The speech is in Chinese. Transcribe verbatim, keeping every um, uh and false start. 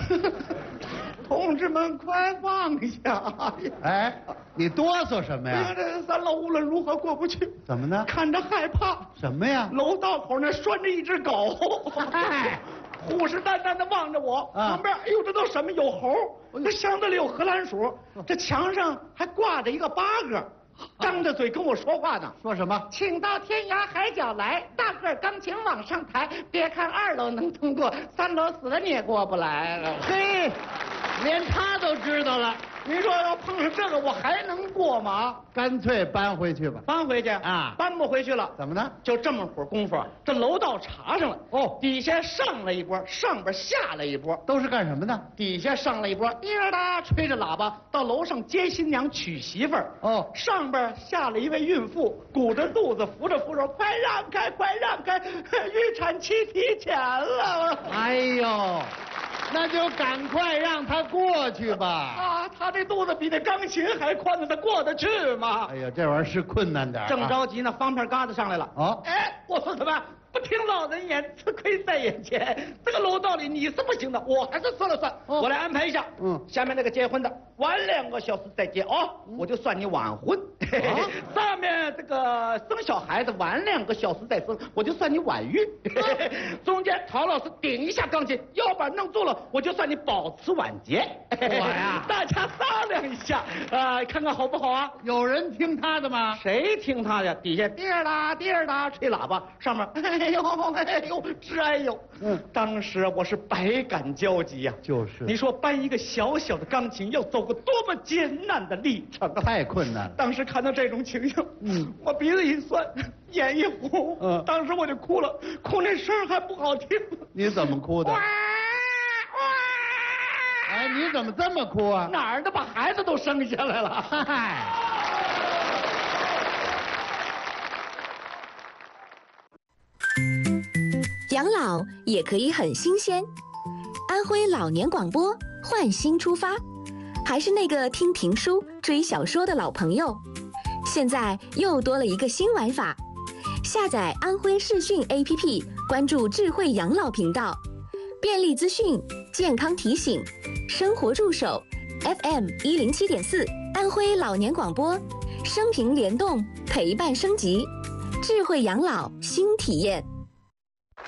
同志们，快放下！ 哎，你哆嗦什么呀？ 这三楼无论如何过不去。 怎么呢？ 看着害怕。 什么呀？ 楼道口那拴着一只狗。 哎， 虎视眈眈的望着我。 啊、 旁边，哎呦，这都什么？有猴，这箱子里有荷兰鼠，这墙上还挂着一个八哥。张着嘴跟我说话呢， 说什么？ 请到天涯海角来，大个钢琴往上抬。别看二楼能通过，三楼死了你也过不来了。 嘿，连他都知道了。 您说要碰上这个，我还能过吗？ 干脆搬回去吧。 搬回去啊？ 搬不回去了。 怎么呢？ 就这么会儿功夫，这楼道查上了。 哦， 底下上了一波，上边下了一波。 都是干什么的？ 底下上了一波，滴啦哒吹着喇叭到楼上接新娘娶媳妇儿。 哦， 上边下了一位孕妇，鼓着肚子扶着扶手，快让开，快让开，预产期提前了。 哎呦，那就赶快让他过去吧。 啊，他这肚子比那钢琴还宽呢，他过得去吗？ 哎呀，这玩意儿是困难点、啊。 正着急呢，方片疙瘩上来了。 哦， 哎，我说什么？不听老人言，吃亏在眼前。这个楼道里你是不行的，我还是说了算。哦、我来安排一下。嗯，下面那个结婚的晚两个小时再结哦，嗯、我就算你晚婚。啊、上面这个生小孩子晚两个小时再生，我就算你晚育。啊、中间陶老师顶一下钢琴，腰板弄住了，我就算你保持晚节。 我呀， 大家商量一下，啊、呃，看看好不好啊？ 有人听他的吗？ 谁听他的？底下滴儿啦滴儿啦吹喇叭，上面。哎呦哎呦，直哎呦！嗯，当时我是百感交集呀、啊。 就是， 你说搬一个小小的钢琴要走个多么艰难的历程啊！ 太困难了。 当时看到这种情形，嗯，我鼻子一酸，眼一红，嗯，当时我就哭了，哭那声还不好听。 你怎么哭的？哇哇！哎，你怎么这么哭啊？ 哪儿的，把孩子都生下来了。嗨。 养老也可以很新鲜。安徽老年广播换新出发，还是那个听评书、追小说的老朋友，现在又多了一个新玩法。下载安徽视讯 A P P， 关注智慧养老频道，便利资讯、健康提醒、生活助手 F M 一零七点四，安徽老年广播，生平联动，陪伴升级，智慧养老新体验。